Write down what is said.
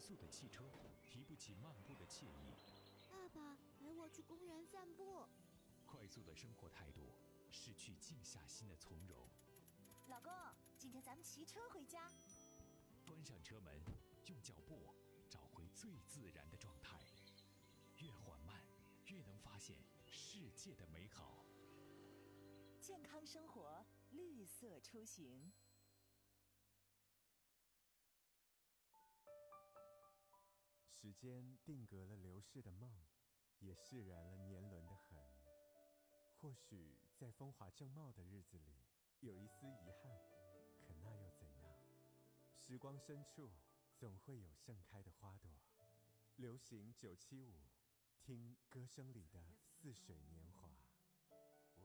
速的汽车提不起漫步的惬意。 爸爸，陪我去公园散步。 快速的生活态度失去静下心的从容。 老公，今天咱们骑车回家。 关上车门，用脚步找回最自然的状态。越缓慢，越能发现世界的美好。 健康生活，绿色出行。 时间定格了流逝的梦，也释然了年轮的痕。或许在风华正茂的日子里，有一丝遗憾，可那又怎样？时光深处，总会有盛开的花朵。流行975，听歌声里的似水年